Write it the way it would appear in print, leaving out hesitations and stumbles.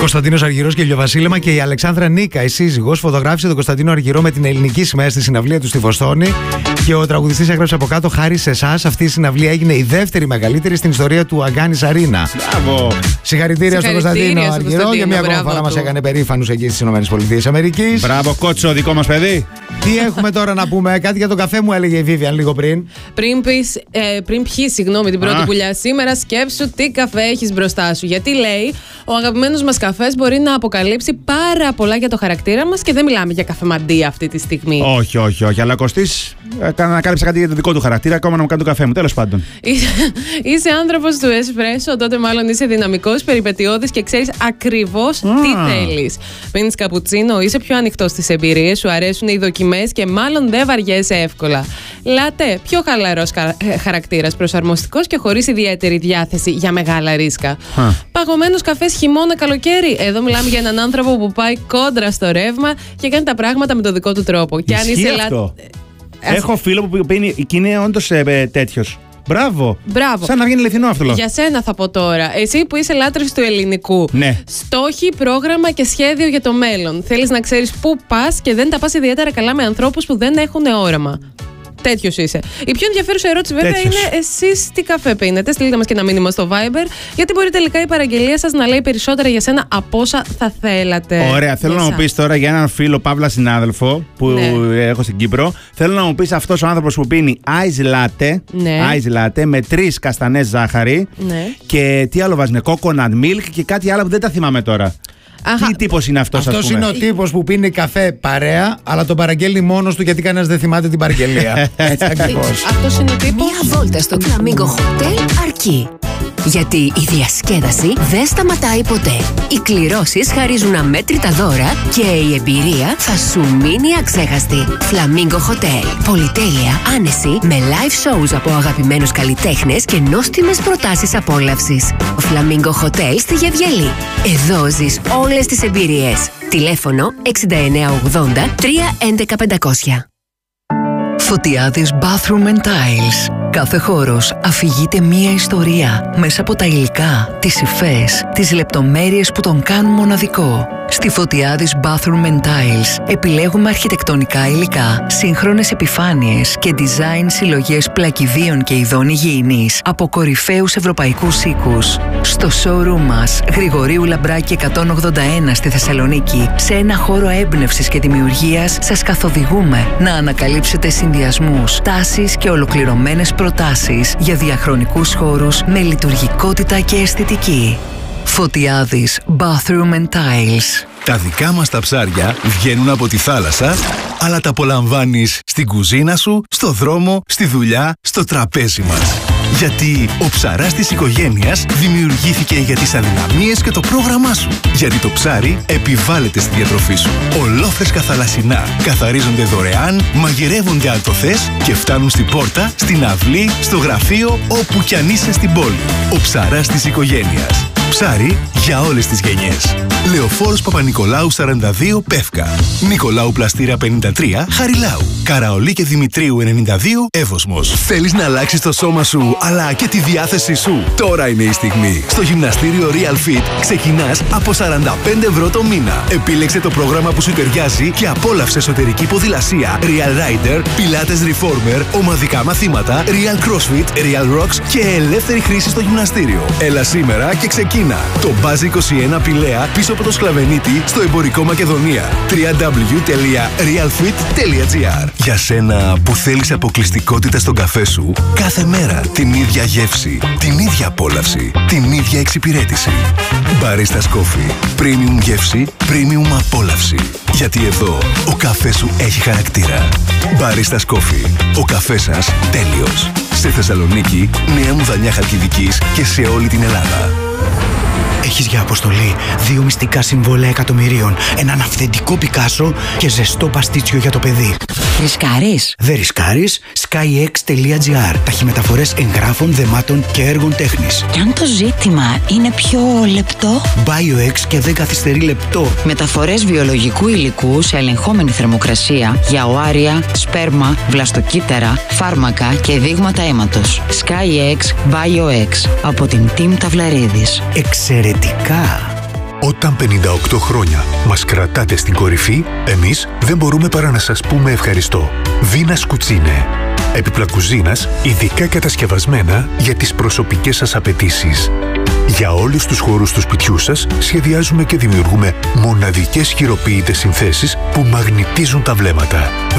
Κωνσταντίνος Αργυρός και Ηλιοβασίλεμα και η Αλεξάνδρα Νίκα, η σύζυγος, φωτογράφησε τον Κωνσταντίνο Αργυρό με την ελληνική σημαία στη συναυλία του στη Βοστόνη. Και ο τραγουδιστής έγραψε από κάτω: χάρη σε εσάς, αυτή η συναυλία έγινε η δεύτερη μεγαλύτερη στην ιστορία του Αγκάνης Αρίνα. Μπράβο! Συγχαρητήρια στον Κωνσταντίνο Αργυρό για μια ακόμα φορά μας έκανε περήφανους εκεί στις ΗΠΑ. Μπράβο, κότσο, δικό μας παιδί. Τι έχουμε τώρα να πούμε, κάτι για τον καφέ μου έλεγε η Vivian λίγο πριν. Πριν πιεις, την πρώτη πουλιά σήμερα, σκέψου τι καφέ έχεις μπροστά σου. Γιατί λέει, ο αγαπημένος μας καφές μπορεί να αποκαλύψει πάρα πολλά για το χαρακτήρα μας και δεν μιλάμε για καφεμαντία αυτή τη στιγμή. Όχι. Αλλά Κωστής ανακάλυψε κάτι για το δικό του χαρακτήρα, ακόμα να μου κάνει το καφέ μου. Τέλος πάντων. Είσαι άνθρωπος του εσπρέσο, τότε μάλλον είσαι δυναμικός, περιπετειώδης και ξέρεις ακριβώς τι θέλεις. Πίνεις καπουτσίνο, είσαι πιο ανοιχτός στις εμπειρίες, σου αρέσουν οι δοκιμές και μάλλον δεν βαριέσαι εύκολα. Λάτε, πιο χαλαρός χαρακτήρας, προσαρμοστικός και χωρίς ιδιαίτερη διάθεση για μεγάλα ρίσκα. Παγωμένος καφές χειμώνα καλοκαίρι. Εδώ μιλάμε για έναν άνθρωπο που πάει κόντρα στο ρεύμα και κάνει τα πράγματα με τον δικό του τρόπο. Και αν είσαι Έχω φίλο που πίνει και είναι όντως τέτοιος. Μπράβο. Σαν να βγαίνει αληθινό αυτό. Για σένα θα πω τώρα. Εσύ που είσαι λάτρης του ελληνικού. Ναι. Στόχοι, πρόγραμμα και σχέδιο για το μέλλον. Θέλεις να ξέρεις πού πας και δεν τα πας ιδιαίτερα καλά με ανθρώπους που δεν έχουν όραμα. Τέτοιος είσαι. Η πιο ενδιαφέρουσα ερώτηση βέβαια είναι εσείς τι καφέ πίνετε. Στείλτε μας και ένα μήνυμα στο Viber, γιατί μπορεί τελικά η παραγγελία σας να λέει περισσότερα για σένα από όσα θα θέλατε. Ωραία, θέλω να μου πεις τώρα για έναν φίλο Παύλα συνάδελφο που έχω στην Κύπρο. Θέλω να μου πεις αυτός ο άνθρωπος που πίνει ice latte με 3 καστανές ζάχαρη και τι άλλο βάζουνε, coconut milk και κάτι άλλο που δεν τα θυμάμαι τώρα. Τι τύπος είναι αυτός, ας πούμε? Αυτός είναι ο τύπος που πίνει καφέ παρέα, αλλά τον παραγγέλνει μόνος του γιατί κανένας δεν θυμάται την παραγγελία. Έτσι ακριβώς. Αυτός είναι ο τύπος. Μια βόλτα στο Flamingo Hotel αρκεί. Γιατί η διασκέδαση δεν σταματάει ποτέ. Οι κληρώσεις χαρίζουν αμέτρητα δώρα και η εμπειρία θα σου μείνει αξέχαστη. Flamingo Hotel. Πολυτέλεια, άνεση, με live shows από αγαπημένους καλλιτέχνες και νόστιμες προτάσεις απόλαυσης. Flamingo Hotel στη Γεβγελή. Εδώ ζεις όλες τις εμπειρίες. Τηλέφωνο 6980 311 500. Φωτιάδης Bathroom and Tiles. Κάθε χώρος αφηγείται μία ιστορία μέσα από τα υλικά, τις υφές, τις λεπτομέρειες που τον κάνουν μοναδικό. Στη Φωτιάδης Bathroom and Tiles επιλέγουμε αρχιτεκτονικά υλικά, σύγχρονες επιφάνειες και design συλλογές πλακιδίων και ειδών υγιεινής από κορυφαίους ευρωπαϊκούς οίκους. Στο showroom μας, Γρηγορίου Λαμπράκη 181 στη Θεσσαλονίκη, σε ένα χώρο έμπνευσης και δημιουργίας, σας καθοδηγούμε να ανακαλύψετε συνδυασμούς, τάσεις και ολοκληρωμένες προτάσεις για διαχρονικούς χώρους με λειτουργικότητα και αισθητική. Φωτιάδης Bathroom and Tiles. Τα δικά μας τα ψάρια βγαίνουν από τη θάλασσα, αλλά τα απολαμβάνεις στην κουζίνα σου, στο δρόμο, στη δουλειά, στο τραπέζι μας. Γιατί ο ψαράς της οικογένειας δημιουργήθηκε για τις αδυναμίες και το πρόγραμμά σου. Γιατί το ψάρι επιβάλλεται στη διατροφή σου. Ολόφρεσκα θαλασσινά καθαρίζονται δωρεάν, μαγειρεύονται αν το θες και φτάνουν στην πόρτα, στην αυλή, στο γραφείο, όπου κι αν είσαι στην πόλη. Ο ψαράς της οικογένειας. Ψάρι για όλες τις γενιές. Λεωφόρος Παπα-Νικολάου 42 Πεύκα. Νικολάου Πλαστήρα 53 Χαριλάου. Καραολί και Δημητρίου 92 Εύωσμος. Θέλεις να αλλάξεις το σώμα σου αλλά και τη διάθεσή σου? Τώρα είναι η στιγμή. Στο γυμναστήριο Real Fit ξεκινάς από 45 ευρώ το μήνα. Επίλεξε το πρόγραμμα που σου ταιριάζει και απόλαυσε εσωτερική ποδηλασία, Real Rider, Pilates Reformer, ομαδικά μαθήματα, Real CrossFit, Real Rocks και ελεύθερη χρήση στο γυμναστήριο. Έλα σήμερα και ξεκίνα. Το Buzz 21 Πηλαία πίσω από το Σκλαβενίτη στο εμπορικό Μακεδονία. www.realfit.gr. Για σένα που θέλεις αποκλειστικότητα στον καφέ σου, κάθε μέρα την ίδια γεύση, την ίδια απόλαυση, την ίδια εξυπηρέτηση. Baristas Coffee. Premium γεύση, premium απόλαυση. Γιατί εδώ ο καφές σου έχει χαρακτήρα. Baristas Coffee. Ο καφές σας τέλειος. Σε Θεσσαλονίκη, Νέα Μουδανιά Χαλκιδικής και σε όλη την Ελλάδα. Έχεις για αποστολή 2 μυστικά συμβόλαια εκατομμυρίων, έναν αυθεντικό Πικάσο και ζεστό παστίτσιο για το παιδί. Ρισκάρεις? Δεν ρισκάρεις. SkyX.gr. Ταχυμεταφορές εγγράφων, δεμάτων και έργων τέχνης. Και αν το ζήτημα είναι πιο λεπτό? BioX και δεν καθυστερεί λεπτό. Μεταφορές βιολογικού υλικού σε ελεγχόμενη θερμοκρασία για οάρια, σπέρμα, βλαστοκύτταρα, φάρμακα και δείγματα αίματος. SkyX BioX από την Team Ταυλαρίδης. Εξαιρετικά! Όταν 58 χρόνια μας κρατάτε στην κορυφή, εμείς δεν μπορούμε παρά να σας πούμε ευχαριστώ. Βίνας Κουτσίνε. Έπιπλα κουζίνας, ειδικά κατασκευασμένα για τις προσωπικές σας απαιτήσεις. Για όλους τους χώρους του σπιτιού σας σχεδιάζουμε και δημιουργούμε μοναδικές χειροποίητες συνθέσεις που μαγνητίζουν τα βλέμματα.